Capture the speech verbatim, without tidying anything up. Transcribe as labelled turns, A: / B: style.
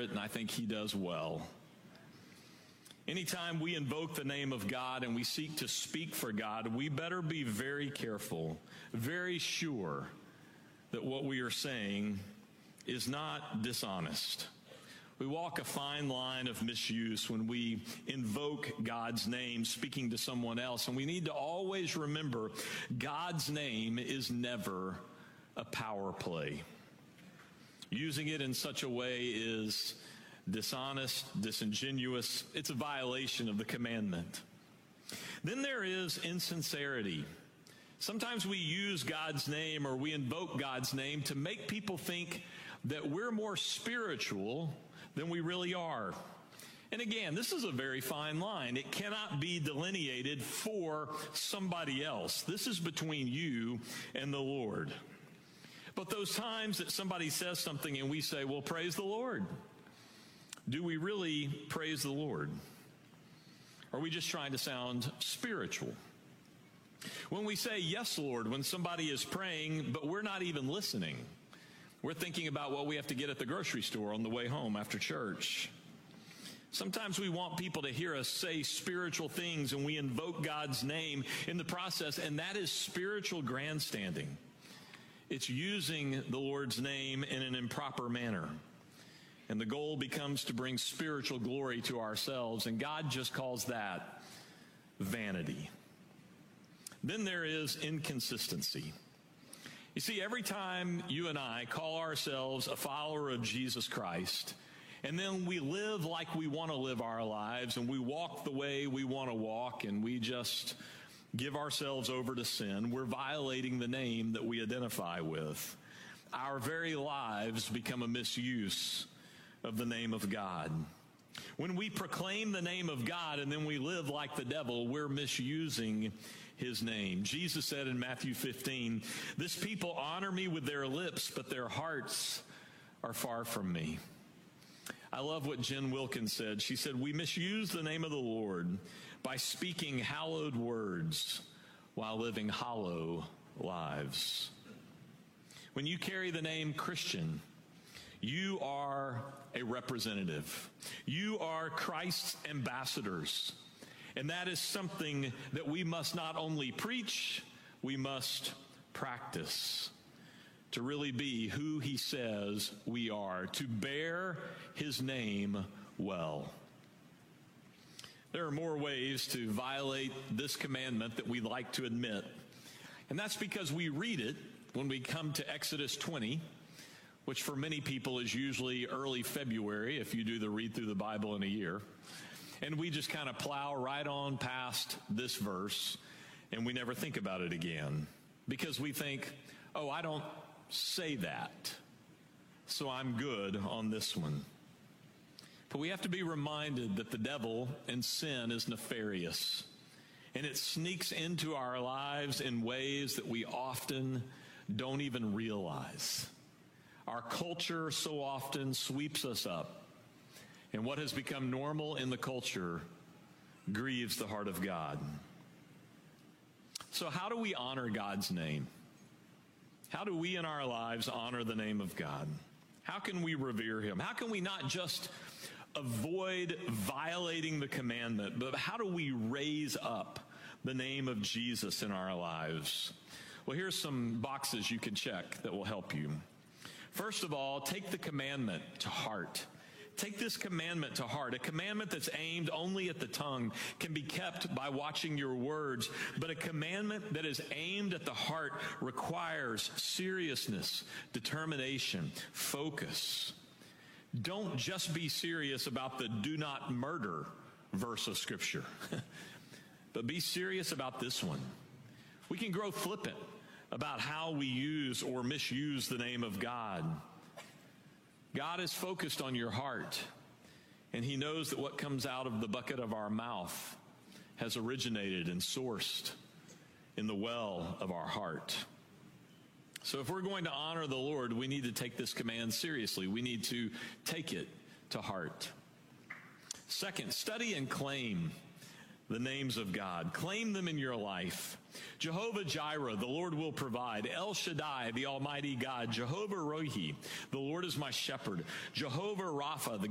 A: Spirit, and I think he does well. Anytime we invoke the name of God and we seek to speak for God, we better be very careful, very sure that what we are saying is not dishonest. We walk a fine line of misuse when we invoke God's name speaking to someone else, and we need to always remember God's name is never a power play. Using it in such a way is dishonest, disingenuous. It's a violation of the commandment. Then there is insincerity. Sometimes we use God's name or we invoke God's name to make people think that we're more spiritual than we really are. And again, this is a very fine line. It cannot be delineated for somebody else. This is between you and the Lord. But those times that somebody says something and we say, well, praise the Lord. Do we really praise the Lord? Or are we just trying to sound spiritual? When we say, yes, Lord, when somebody is praying, but we're not even listening, we're thinking about what we have to get at the grocery store on the way home after church. Sometimes we want people to hear us say spiritual things, and we invoke God's name in the process, and that is spiritual grandstanding. It's using the Lord's name in an improper manner. And the goal becomes to bring spiritual glory to ourselves, and God just calls that vanity. Then there is inconsistency. You see, every time you and I call ourselves a follower of Jesus Christ, and then we live like we want to live our lives, and we walk the way we want to walk, and we just give ourselves over to sin, we're violating the name that we identify with. Our very lives become a misuse of the name of God. When we proclaim the name of God and then we live like the devil, we're misusing his name. Jesus said in Matthew fifteen, this people honor me with their lips, but their hearts are far from me. I love what Jen Wilkins said. She said, we misuse the name of the Lord by speaking hallowed words while living hollow lives. When you carry the name Christian, you are a representative. You are Christ's ambassadors. And that is something that we must not only preach, we must practice to really be who he says we are, to bear his name well. There are more ways to violate this commandment that we like to admit. And that's because we read it when we come to Exodus twenty, which for many people is usually early February if you do the read through the Bible in a year. And we just kind of plow right on past this verse, and we never think about it again. Because we think, oh, I don't say that, so I'm good on this one. But we have to be reminded that the devil and sin is nefarious, and it sneaks into our lives in ways that we often don't even realize. Our culture so often sweeps us up, and what has become normal in the culture grieves the heart of God. So how do we honor God's name? How do we in our lives honor the name of God? How can we revere him? How can we not just avoid violating the commandment, but how do we raise up the name of Jesus in our lives? Well, here's some boxes you can check that will help you. First of all, take the commandment to heart. Take this commandment to heart. A commandment that's aimed only at the tongue can be kept by watching your words, but a commandment that is aimed at the heart requires seriousness, determination, focus. Don't just be serious about the do not murder verse of Scripture, but be serious about this one. We can grow flippant about how we use or misuse the name of God. God is focused on your heart, and he knows that what comes out of the bucket of our mouth has originated and sourced in the well of our heart. So if we're going to honor the Lord, we need to take this command seriously. We need to take it to heart. Second, study and claim the names of God. Claim them in your life. Jehovah Jireh, the Lord will provide. El Shaddai, the Almighty God. Jehovah Rohi, the Lord is my shepherd. Jehovah Rapha, the